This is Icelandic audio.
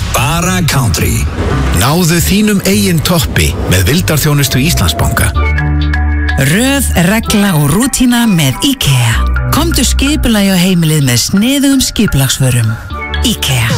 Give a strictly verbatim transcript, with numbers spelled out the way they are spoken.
bara country. Náðu þínum eigin toppi með vildarþjónustu Íslandsbanka. Röð, regla og rútína með IKEA. Komdu skipulagi á heimilið með sniðugum skipulagsvörum. IKEA.